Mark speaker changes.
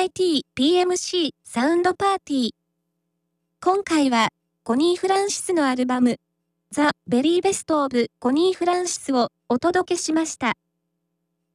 Speaker 1: PMC サウンドパーティー。今回は、コニー・フランシスのアルバム、ザ・ベリーベスト・オブ・コニー・フランシスをお届けしました。